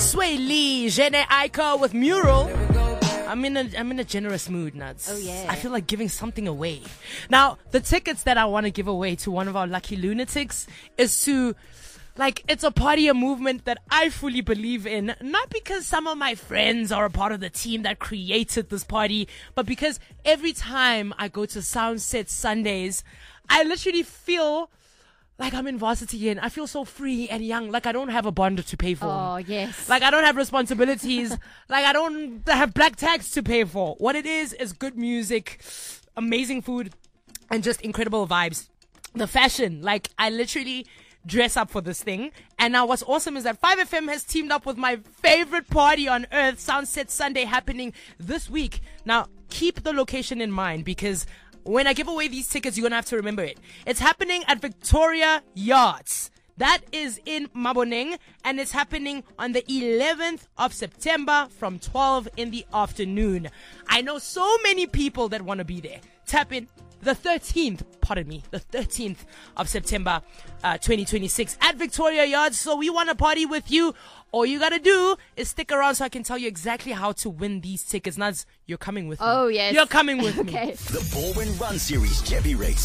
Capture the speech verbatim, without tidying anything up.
Sway Lee, Jene Aiko with Mural. I'm in a I'm in a generous mood, Nuts. Oh yeah. I feel like giving something away. Now, the tickets that I want to give away to one of our lucky lunatics is to, like, it's a party, a movement that I fully believe in. Not because some of my friends are a part of the team that created this party, but because every time I go to Soundset Sundays, I literally feel like I'm in varsity again. I feel so free and young. Like I don't have a bond to pay for. Oh, yes. Like I don't have responsibilities. Like I don't have black tax to pay for. What it is, is good music, amazing food, and just incredible vibes. The fashion, like I literally dress up for this thing. And now what's awesome is that five F M has teamed up with my favorite party on earth, Soundset Sunday, happening this week. Now, keep the location in mind because when I give away these tickets, you're going to have to remember it. It's happening at Victoria Yachts. That is in Maboneng, and it's happening on the eleventh of September from twelve in the afternoon. I know so many people that want to be there. Tap in the thirteenth, pardon me, the thirteenth of September, uh, twenty twenty-six at Victoria Yachts. So we want to party with you. All you got to do is stick around so I can tell you exactly how to win these tickets. Nuts, you're coming with me. Oh, yes. You're coming with okay. me. The Baldwin Run Series Jeppy Race.